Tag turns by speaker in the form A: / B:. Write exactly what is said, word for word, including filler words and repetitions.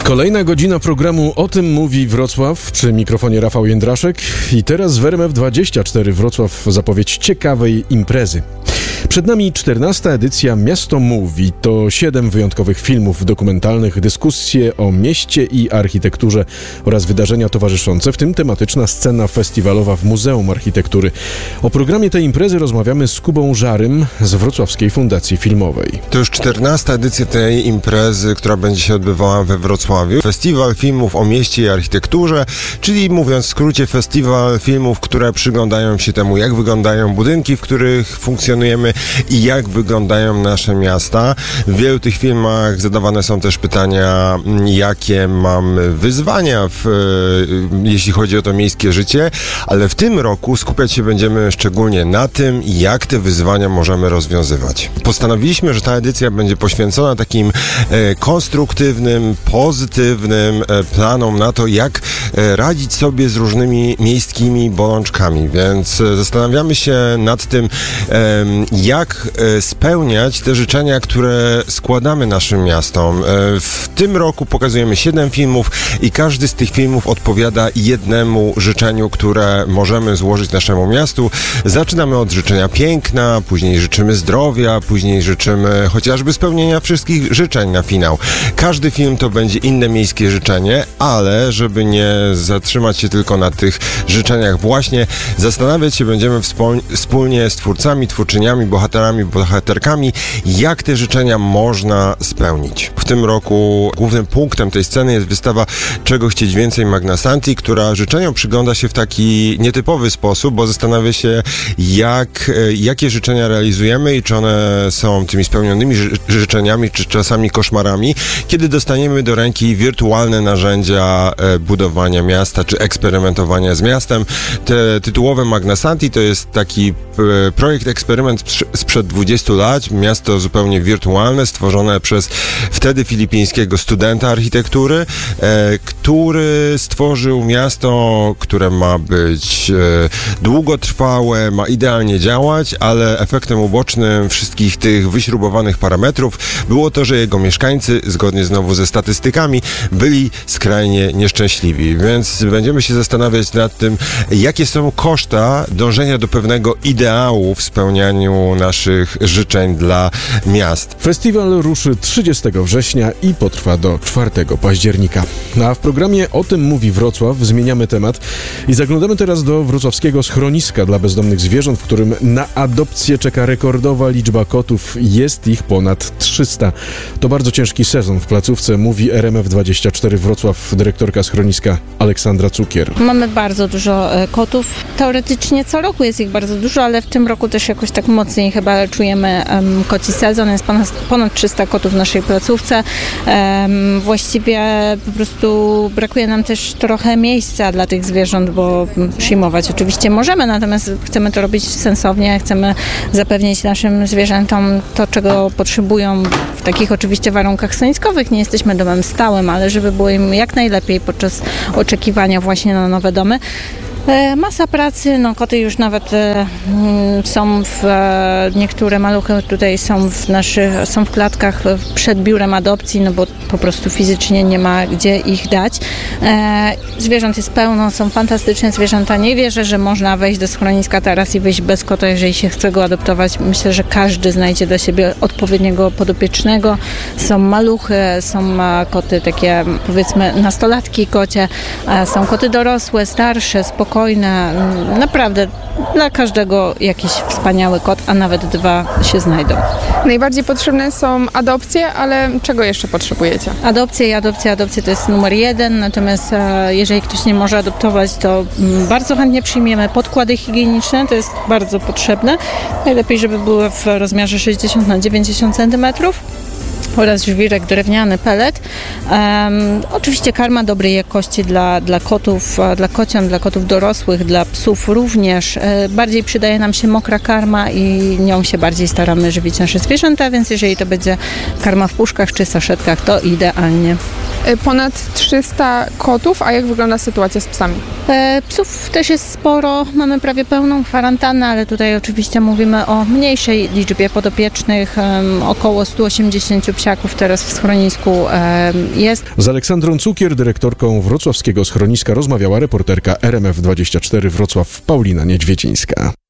A: Kolejna godzina programu O tym mówi Wrocław, przy mikrofonie Rafał Jędraszek i teraz w R M F dwadzieścia cztery Wrocław zapowiedź ciekawej imprezy. Przed nami czternasta edycja Miasto Mówi. To siedem wyjątkowych filmów dokumentalnych, dyskusje o mieście i architekturze oraz wydarzenia towarzyszące, w tym tematyczna scena festiwalowa w Muzeum Architektury. O programie tej imprezy rozmawiamy z Kubą Żarym z Wrocławskiej Fundacji Filmowej.
B: To już czternasta edycja tej imprezy, która będzie się odbywała we Wrocławiu. Festiwal filmów o mieście i architekturze, czyli mówiąc w skrócie festiwal filmów, które przyglądają się temu, jak wyglądają budynki, w których funkcjonujemy i jak wyglądają nasze miasta. W wielu tych filmach zadawane są też pytania, jakie mamy wyzwania, w, jeśli chodzi o to miejskie życie, ale w tym roku skupiać się będziemy szczególnie na tym, jak te wyzwania możemy rozwiązywać. Postanowiliśmy, że ta edycja będzie poświęcona takim e, konstruktywnym, pozytywnym e, planom na to, jak e, radzić sobie z różnymi miejskimi bolączkami, więc e, zastanawiamy się nad tym, e, jak e, spełniać te życzenia, które składamy naszym miastom. E, w tym roku pokazujemy siedem filmów i każdy z tych filmów odpowiada jednemu życzeniu, które możemy złożyć naszemu miastu. Zaczynamy od życzenia piękna, później życzymy zdrowia, później życzymy chociażby spełnienia wszystkich życzeń na finał. Każdy film to będzie inne miejskie życzenie, ale żeby nie zatrzymać się tylko na tych życzeniach właśnie, zastanawiać się będziemy wspólnie z twórcami, twórczyniami, bohaterami, bohaterkami, jak te życzenia można spełnić. W tym roku głównym punktem tej sceny jest wystawa Czego chcieć więcej Magna Santi, która życzeniom przygląda się w taki nietypowy sposób, bo zastanawia się, jak, jakie życzenia realizujemy i czy one są tymi spełnionymi ży- życzeniami, czy czasami koszmarami, kiedy dostaniemy do ręki wirtualne narzędzia e, budowania miasta, czy eksperymentowania z miastem. Te tytułowe Magna Santi to jest taki e, projekt, eksperyment sprzed dwudziestu lat, miasto zupełnie wirtualne, stworzone przez wtedy filipińskiego studenta architektury, e, który stworzył miasto, które ma być e, długotrwałe, ma idealnie działać, ale efektem ubocznym wszystkich tych wyśrubowanych parametrów było to, że jego mieszkańcy, zgodnie znowu ze statystykami, byli skrajnie nieszczęśliwi. Więc będziemy się zastanawiać nad tym, jakie są koszta dążenia do pewnego ideału w spełnianiu naszych życzeń dla miast.
A: Festiwal ruszy trzydziestego września i potrwa do czwartego października. A w programie O tym mówi Wrocław zmieniamy temat i zaglądamy teraz do wrocławskiego schroniska dla bezdomnych zwierząt, w którym na adopcję czeka rekordowa liczba kotów. Jest ich ponad trzysta. To bardzo ciężki sezon w placówce, mówi R M F dwadzieścia cztery Wrocław dyrektorka schroniska Aleksandra Cukier.
C: Mamy bardzo dużo kotów. Teoretycznie co roku jest ich bardzo dużo, ale w tym roku też jakoś tak mocniej chyba czujemy um, koci sezon. Jest ponad, ponad trzysta kotów w naszej placówce. Um, właściwie po prostu brakuje nam też trochę miejsca dla tych zwierząt, bo przyjmować oczywiście możemy, natomiast chcemy to robić sensownie, chcemy zapewnić naszym zwierzętom to, czego potrzebują w takich oczywiście warunkach schroniskowych. Nie jesteśmy domem stałym, ale żeby było im jak najlepiej podczas oczekiwania właśnie na nowe domy. E, masa pracy, no koty już nawet e, są w, e, niektóre maluchy tutaj są w naszych, są w klatkach przed biurem adopcji, no bo po prostu fizycznie nie ma gdzie ich dać. E, zwierząt jest pełno, są fantastyczne zwierzęta. Nie wierzę, że można wejść do schroniska teraz i wyjść bez kota, jeżeli się chce go adoptować. Myślę, że każdy znajdzie dla siebie odpowiedniego podopiecznego. Są maluchy, są e, koty takie powiedzmy nastolatki kocie, e, są koty dorosłe, starsze, spokojne. Naprawdę dla każdego jakiś wspaniały kot, a nawet dwa się znajdą.
D: Najbardziej potrzebne są adopcje, ale czego jeszcze potrzebujecie?
C: Adopcje i adopcja, adopcja to jest numer jeden, natomiast e, jeżeli ktoś nie może adoptować, to m, bardzo chętnie przyjmiemy podkłady higieniczne, to jest bardzo potrzebne. Najlepiej, żeby były w rozmiarze sześćdziesiąt na dziewięćdziesiąt centymetrów. Oraz żwirek drewniany, pelet. Um, oczywiście karma dobrej jakości dla, dla kotów, dla kocian, dla kotów dorosłych, dla psów również. E, bardziej przydaje nam się mokra karma i nią się bardziej staramy żywić nasze zwierzęta, więc jeżeli to będzie karma w puszkach czy saszetkach, to idealnie.
D: Y, Ponad trzysta kotów, a jak wygląda sytuacja z psami?
C: E, Psów też jest sporo, mamy prawie pełną kwarantannę, ale tutaj oczywiście mówimy o mniejszej liczbie podopiecznych, em, około stu osiemdziesięciu psiaków teraz w schronisku em, jest.
A: Z Aleksandrą Cukier, dyrektorką wrocławskiego schroniska, rozmawiała reporterka R M F dwadzieścia cztery Wrocław Paulina Niedźwiedzińska.